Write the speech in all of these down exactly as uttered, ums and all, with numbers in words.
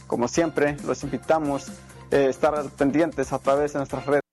como siempre, los invitamos a eh, estar pendientes a través de nuestras redes.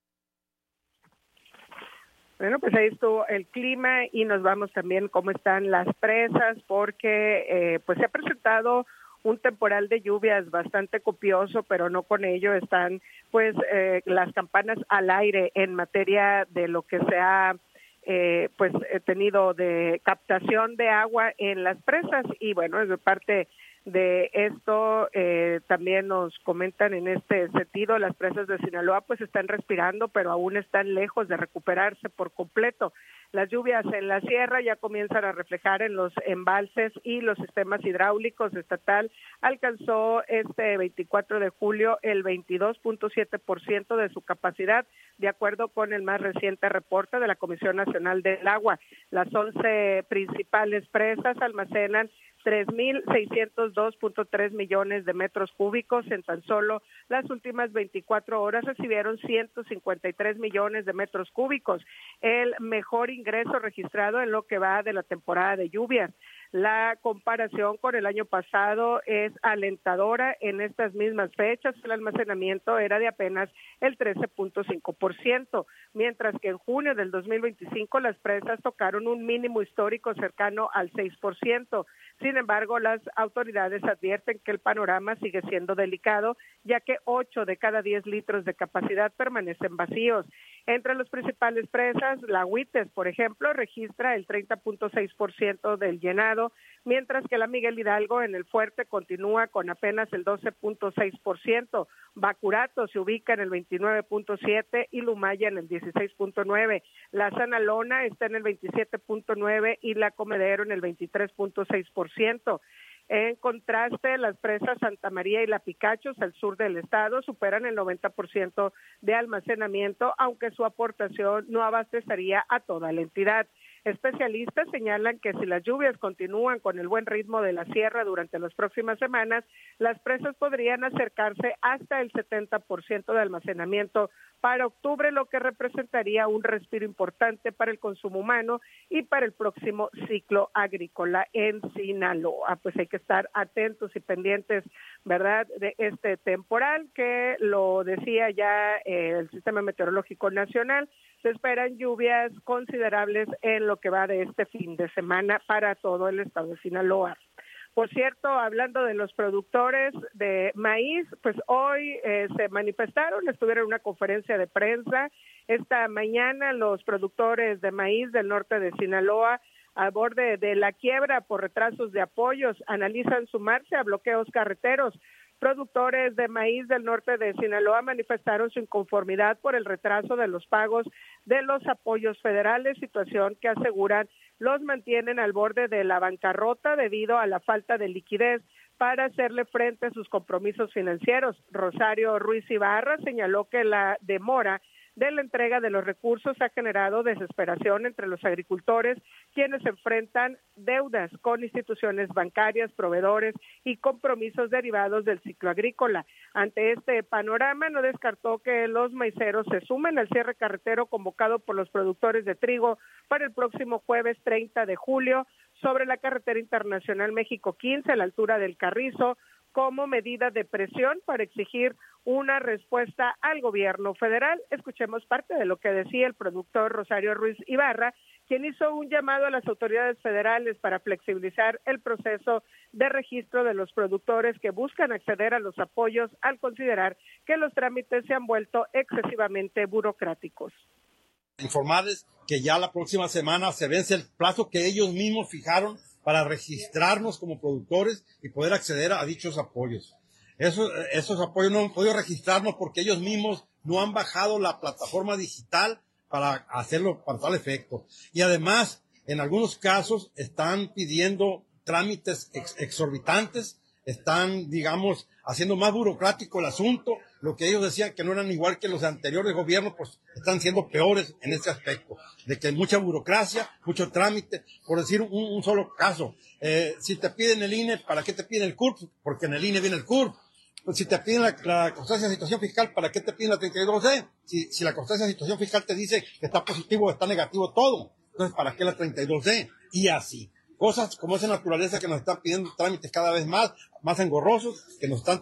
Bueno, pues ahí estuvo el clima y nos vamos también cómo están las presas, porque eh, pues se ha presentado un temporal de lluvias bastante copioso, pero no con ello están pues eh, las campanas al aire en materia de lo que se ha eh, pues eh, tenido de captación de agua en las presas. Y bueno, de parte de esto eh, también nos comentan en este sentido, las presas de Sinaloa pues están respirando, pero aún están lejos de recuperarse por completo. Las lluvias en la sierra ya comienzan a reflejar en los embalses y los sistemas hidráulicos. Estatal alcanzó este veinticuatro de julio el veintidós punto siete por ciento de su capacidad, de acuerdo con el más reciente reporte de la Comisión Nacional del Agua. Las once principales presas almacenan tres mil seiscientos dos punto tres millones de metros cúbicos. En tan solo las últimas veinticuatro horas recibieron ciento cincuenta y tres millones de metros cúbicos, el mejor ingreso registrado en lo que va de la temporada de lluvias. La comparación con el año pasado es alentadora. En estas mismas fechas el almacenamiento era de apenas el trece punto cinco por ciento, mientras que en junio del dos mil veinticinco las presas tocaron un mínimo histórico cercano al seis por ciento. Sin embargo, las autoridades advierten que el panorama sigue siendo delicado, ya que ocho de cada diez litros de capacidad permanecen vacíos. Entre las principales presas, la Huites, por ejemplo, registra el treinta punto seis por ciento del llenado, mientras que la Miguel Hidalgo en el Fuerte continúa con apenas el doce punto seis por ciento. Bacurato se ubica en el veintinueve punto siete por ciento y Lumaya en el dieciséis punto nueve por ciento. La Sanalona está en el veintisiete punto nueve por ciento y la Comedero en el veintitrés punto seis por ciento. En contraste, las presas Santa María y La Picachos, al sur del estado, superan el noventa por ciento de almacenamiento, aunque su aportación no abastecería a toda la entidad. Especialistas señalan que si las lluvias continúan con el buen ritmo de la sierra durante las próximas semanas, las presas podrían acercarse hasta el setenta por ciento de almacenamiento para octubre, lo que representaría un respiro importante para el consumo humano y para el próximo ciclo agrícola en Sinaloa. Pues hay que estar atentos y pendientes, ¿verdad?, de este temporal que lo decía ya eh, el Sistema Meteorológico Nacional. Se esperan lluvias considerables en lo que va de este fin de semana para todo el estado de Sinaloa. Por cierto, hablando de los productores de maíz, pues hoy eh, se manifestaron, estuvieron en una conferencia de prensa. Esta mañana los productores de maíz del norte de Sinaloa, al borde de la quiebra por retrasos de apoyos, analizan sumarse a bloqueos carreteros. Productores de maíz del norte de Sinaloa manifestaron su inconformidad por el retraso de los pagos de los apoyos federales, situación que aseguran los mantienen al borde de la bancarrota debido a la falta de liquidez para hacerle frente a sus compromisos financieros. Rosario Ruiz Ibarra señaló que la demora de la entrega de los recursos ha generado desesperación entre los agricultores, quienes enfrentan deudas con instituciones bancarias, proveedores y compromisos derivados del ciclo agrícola. Ante este panorama, no descartó que los maiceros se sumen al cierre carretero convocado por los productores de trigo para el próximo jueves treinta de julio sobre la carretera internacional México quince a la altura del Carrizo, como medida de presión para exigir una respuesta al gobierno federal. Escuchemos parte de lo que decía el productor Rosario Ruiz Ibarra, quien hizo un llamado a las autoridades federales para flexibilizar el proceso de registro de los productores que buscan acceder a los apoyos al considerar que los trámites se han vuelto excesivamente burocráticos. Informarles que ya la próxima semana se vence el plazo que ellos mismos fijaron para registrarnos como productores y poder acceder a dichos apoyos. Esos, esos apoyos no han podido registrarnos porque ellos mismos no han bajado la plataforma digital para hacerlo para tal efecto. Y además, en algunos casos, están pidiendo trámites ex, exorbitantes, están, digamos, haciendo más burocrático el asunto. Lo que ellos decían que no eran igual que los anteriores gobiernos, pues están siendo peores en este aspecto, de que hay mucha burocracia, mucho trámite. Por decir un, un solo caso, eh, si te piden el I N E, ¿para qué te piden el C U R P? Porque en el I N E viene el C U R P. Pues si te piden la, la constancia de situación fiscal, ¿para qué te piden la treinta y dos D? Si, si la constancia de situación fiscal te dice que está positivo o está negativo todo, entonces ¿para qué la treinta y dos D? Y así. Cosas como esa naturaleza que nos están pidiendo trámites cada vez más, más engorrosos, que nos están